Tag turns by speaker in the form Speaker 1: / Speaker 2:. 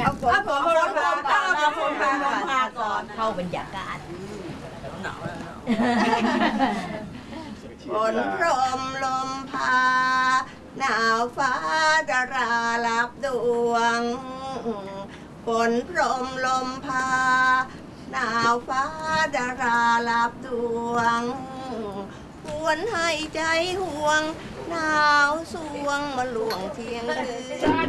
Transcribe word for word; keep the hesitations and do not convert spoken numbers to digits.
Speaker 1: เอาฝนฝนลมพาก่อนเอาฝนลมพาก่อน
Speaker 2: เข้าบรรยากาศ
Speaker 1: หนาวฝนพรมลมพาหนาวฟ้าดาราลับดวงฝนพรมลมพาหนาวฟ้าดาราลับดวงหวนให้ใจห่วงหนาวสวงมาหลวงเที่ยงคืน